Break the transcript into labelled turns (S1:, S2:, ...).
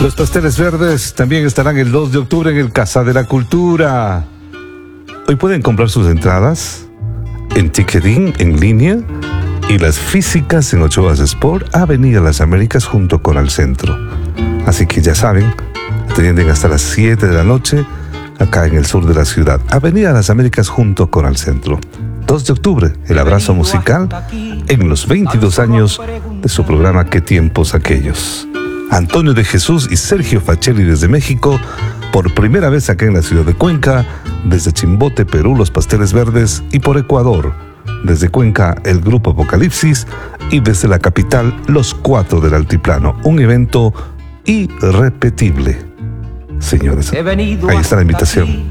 S1: Los pasteles verdes también estarán el 2 de octubre en el Casa de la Cultura. Hoy pueden comprar sus entradas en ticketing en línea y las físicas en Ochoas Sport, Avenida Las Américas junto con el centro. Así que ya saben, atienden hasta las 7 de la noche acá en el sur de la ciudad. Avenida Las Américas junto con el centro. 2 de octubre, el abrazo musical en los 22 años de su programa ¿Qué tiempos aquellos? Antonio de Jesús y Sergio Facelli desde México, por primera vez acá en la ciudad de Cuenca, desde Chimbote, Perú, los Pasteles Verdes, y por Ecuador, desde Cuenca, el Grupo Apocalipsis, y desde la capital, los 4 del Altiplano. Un evento irrepetible. Señores, ahí está la invitación.